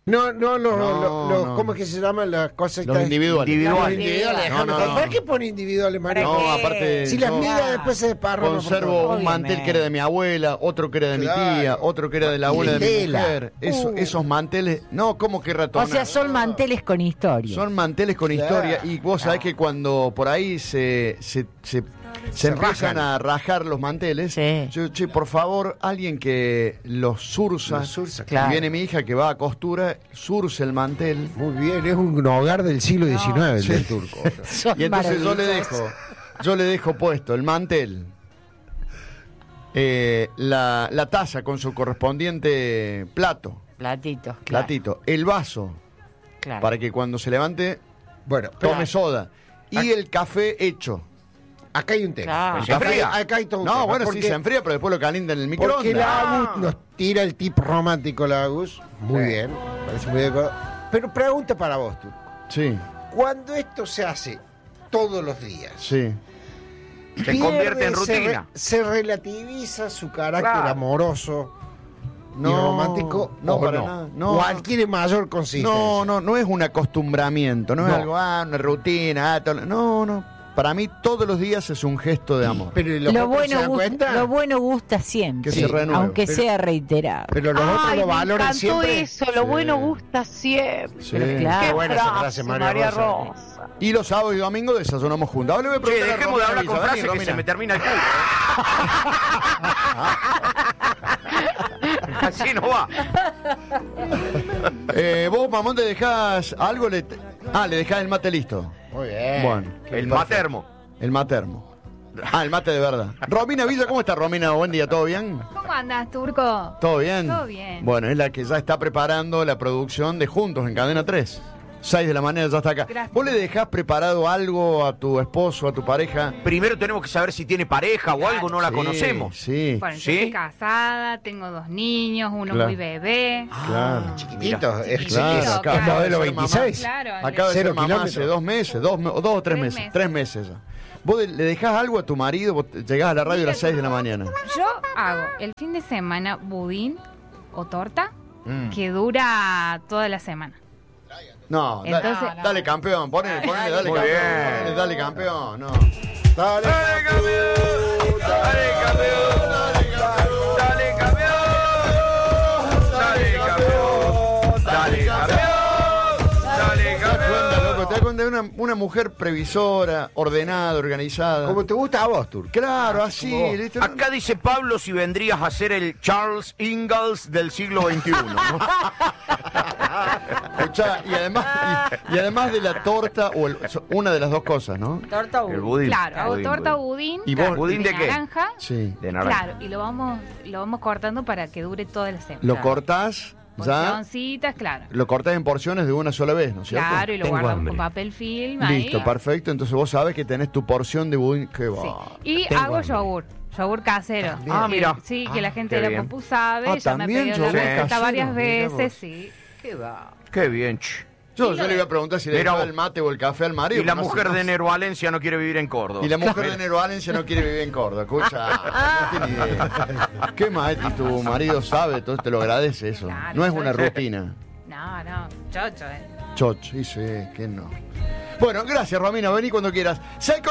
No. ¿Cómo es que se llaman las cosas? Los individuales. No. ¿Para qué pone individuales, Mario? No, aparte. Si las medidas después se desparraman. Conservo un mantel que era de mi abuela, otro que era de mi tía, otro que era de la abuela de mi mujer. Esos manteles. No, ¿cómo que ratón? O sea, son manteles con historia. Son manteles con historia. Y vos sabés que cuando por ahí se empiezan a rajar los manteles. Sí. Che, por favor, alguien que los surza. Claro. Y viene mi hija que va a costura, surce el mantel. Muy bien, es un hogar del siglo XIX el turco. Y entonces yo le dejo puesto el mantel, la taza con su correspondiente platito, el vaso, claro. para que cuando se levante, tome soda. Y el café hecho. Acá hay un tema. Claro. ¿Se enfría? Acá hay todo un No, tema, bueno, sí se enfría, pero después lo calienta en el microondas. Porque la Agus nos tira el tip romántico, la Agus. Muy bien, parece muy adecuado. Pero pregunta para vos, tú. Sí, Cuando esto se hace todos los días, sí. Se convierte en rutina. Se relativiza su carácter amoroso y romántico. No, para no. nada. No, o adquiere mayor consistencia. No es un acostumbramiento, no es algo, una rutina. No. Para mí todos los días es un gesto de amor. Pero los Lo otros se dan bueno, cuenta. lo bueno gusta siempre, Que se renueve. aunque sea reiterado. Pero los otros lo valoran siempre. Eso, lo bueno gusta siempre. Sí. Pero claro. Qué buena esa frase, María Rosa. Y los sábados y domingos desayunamos juntos. Ahora le voy a Che, preguntar a dejemos de Romina hablar con Villa. frases Vení, que se me Romina. termina el culo. Así no va. Vos, mamón, ¿te dejás algo? Le dejás el mate listo. Muy bien. Bueno, El perfecto. matermo. El matermo. El mate de verdad. Romina Villa, ¿cómo está, Romina? Buen día, ¿todo bien? ¿Cómo andas, Turco? ¿Todo bien? Todo bien. Bueno, es la que ya está preparando la producción de Juntos en Cadena 3. 6 de la mañana ya está acá. Gracias. ¿Vos le dejás preparado algo a tu esposo, a tu pareja? Primero tenemos que saber si tiene pareja o algo, no la Sí, conocemos. Sí, Bueno, yo ¿Sí? estoy casada, tengo 2 niños, uno Claro. muy bebé. claro. Chiquitito. Es Claro, acá. es modelo Acaba de ser 26. Claro. Acaba de ser 0 mamá kilómetros. hace 2 meses, 2 o 3 meses. 3 meses ya. ¿Vos le dejás algo a tu marido? Vos llegás a la radio a las 6 de la mañana. Yo hago el fin de semana budín o torta Mm. que dura toda la semana. No, Entonces- dale campeón, ponele, dale Muy campeón, bien. ponele, dale campeón, no. Dale, Dale campeón, dale campeón, dale campeón, dale campeón, dale campeón, dale campeón. Te das cuenta de una mujer previsora, ordenada, organizada. Como te gusta a vos, Turco. Claro, así. Como vos. ¿viste? Acá dice Pablo si vendrías a ser el Charles Ingalls del siglo XXI, ¿no? Escuchá, y además de la torta, una de las dos cosas, ¿no? Torta El budín. Claro, hago Budín, torta budín. budín. ¿Y vos? ¿Budín de qué? naranja. Sí. De naranja. Claro, y lo vamos cortando para que dure toda la semana. Lo cortás, ya, Porcioncitas, claro. lo cortás en porciones de una sola vez, ¿no es cierto? Claro, y lo Tengo guardamos hambre. con papel film. Listo, ahí. perfecto. Entonces vos sabés que tenés tu porción de budín. Qué Sí. va. Y Tengo hago hambre. yogur casero. También. Ah, mira. Sí, que la gente qué de la bien. Compu sabe. Ah, ya me ha también pedido la yogur receta casero, varias mira veces, vos. sí. Qué bien, ch. Yo le iba a preguntar si le Mira dejaba vos. el mate o el café al marido. Y la pero no mujer sé, de no sé. Nero Valencia no quiere vivir en Córdoba. Y la mujer de Nero Valencia no quiere vivir en Córdoba. Escucha, no tiene idea. Qué maestro, tu marido sabe, entonces te lo agradece eso. Claro, No es yo- una rutina. No, chocho, Choch, sí, que no. Bueno, gracias, Romina. Vení cuando quieras. 6 con